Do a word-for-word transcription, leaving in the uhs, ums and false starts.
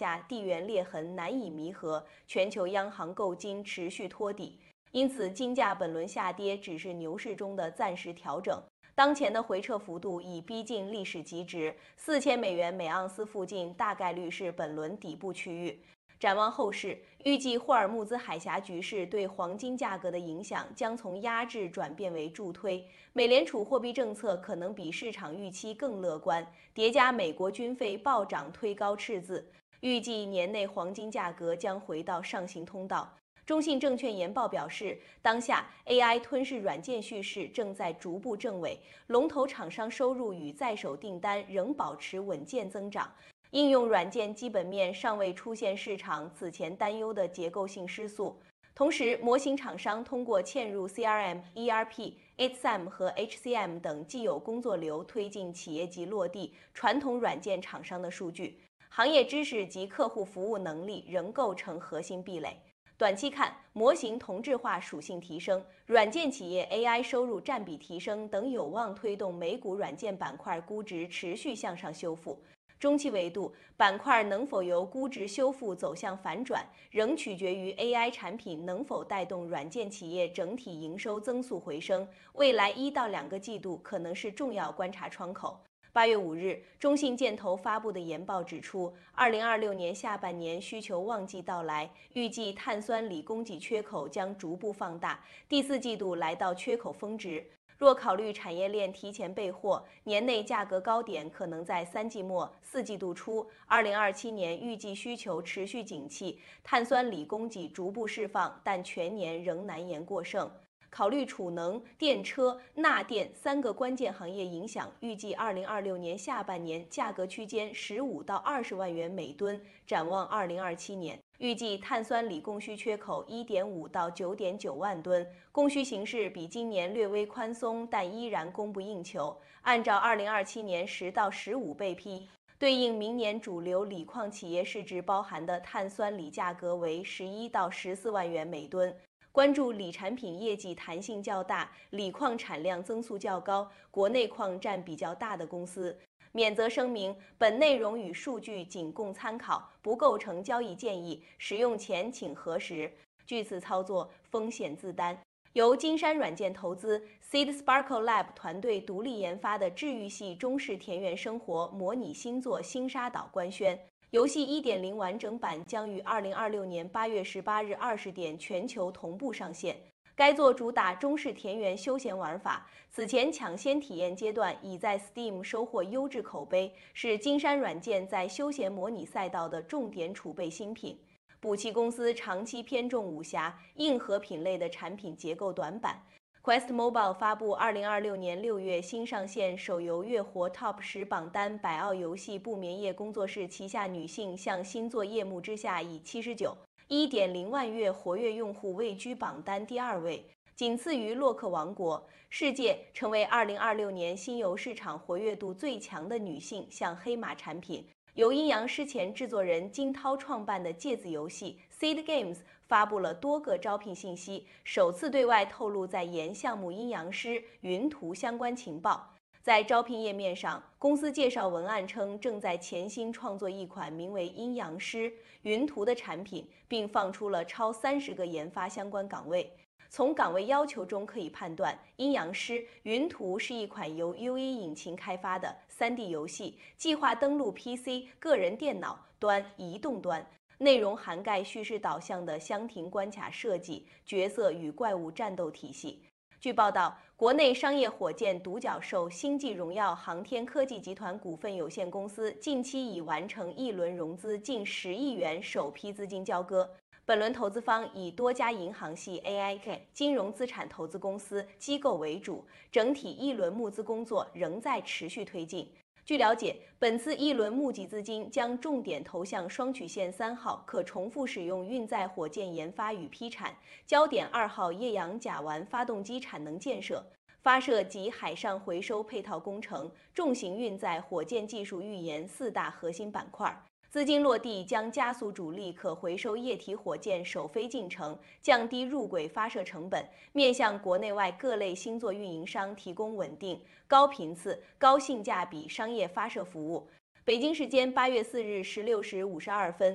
下，地缘裂痕难以弥合，全球央行购金持续托底，因此金价本轮下跌只是牛市中的暂时调整。当前的回撤幅度已逼近历史极值，四千美元每盎司附近大概率是本轮底部区域。展望后市，预计霍尔木兹海峡局势对黄金价格的影响将从压制转变为助推。美联储货币政策可能比市场预期更乐观，叠加美国军费暴涨推高赤字，预计年内黄金价格将回到上行通道。中信证券研报表示，当下 A I 吞噬软件叙事正在逐步正轨，龙头厂商收入与在手订单仍保持稳健增长。应用软件基本面尚未出现市场此前担忧的结构性失速，同时模型厂商通过嵌入 C R M、E R P、H C M 和 H C M 等既有工作流推进企业级落地传统软件厂商的数据，行业知识及客户服务能力仍构成核心壁垒。短期看，模型同质化属性提升、软件企业 A I 收入占比提升等有望推动美股软件板块估值持续向上修复。中期维度，板块能否由估值修复走向反转，仍取决于 A I 产品能否带动软件企业整体营收增速回升。未来一到两个季度可能是重要观察窗口。八月五日，中信建投发布的研报指出，二零二六年下半年需求旺季到来，预计碳酸锂供给缺口将逐步放大，第四季度来到缺口峰值。若考虑产业链提前备货，年内价格高点可能在三季末、四季度初。二零二七年预计需求持续景气，碳酸锂供给逐步释放，但全年仍难言过剩。考虑储能、电车、钠电三个关键行业影响，预计二零二六年下半年价格区间十五到二十万元每吨。展望二零二七年，预计碳酸锂供需缺口一点五到九点九万吨，供需形势比今年略微宽松，但依然供不应求。按照二零二七年十到十五倍 P， 对应明年主流锂矿企业市值包含的碳酸锂价格为十一到十四万元每吨。关注锂产品业绩弹性较大、锂矿产量增速较高、国内矿占比较大的公司。免责声明：本内容与数据仅供参考，不构成交易建议，使用前请核实。据此操作风险自担。由金山软件投资 Seed Sparkle Lab 团队独立研发的治愈系中式田园生活模拟新作《星沙岛》官宣。游戏 一点零 完整版将于二零二六年八月十八日二十点全球同步上线。该作主打中式田园休闲玩法，此前抢先体验阶段已在 Steam 收获优质口碑，是金山软件在休闲模拟赛道的重点储备新品。补齐公司长期偏重武侠、硬核品类的产品结构短板。Quest Mobile 发布二零二六年六月新上线手游月活 Top 十榜单，百奥游戏不眠夜工作室旗下女性向新作夜幕之下以七十九点一零万月活跃用户位居榜单第二位，仅次于洛克王国。世界成为二零二六年新游市场活跃度最强的女性向黑马产品。由阴阳师前制作人金涛创办的芥子游戏 Seed Games 发布了多个招聘信息，首次对外透露在研项目阴阳师云图相关情报。在招聘页面上，公司介绍文案称正在潜心创作一款名为阴阳师云图的产品，并放出了超三十个研发相关岗位。从岗位要求中可以判断，阴阳师云图是一款由 U E 引擎开发的 三 D 游戏，计划登陆 P C、个人电脑端、移动端。内容涵盖叙事导向的箱庭关卡设计、角色与怪物战斗体系。据报道，国内商业火箭独角兽星际荣耀航天科技集团股份有限公司近期已完成一轮融资近十亿元首批资金交割。本轮投资方以多家银行系 A I K 金融资产投资公司机构为主，整体一轮募资工作仍在持续推进。据了解，本次一轮募集资金将重点投向双曲线三号可重复使用运载火箭研发与批产，焦点二号液氧甲烷发动机产能建设、发射及海上回收配套工程、重型运载火箭技术预研四大核心板块。资金落地将加速主力可回收液体火箭首飞进程，降低入轨发射成本，面向国内外各类星座运营商提供稳定、高频次、高性价比商业发射服务。北京时间八月四日十六时五十二分。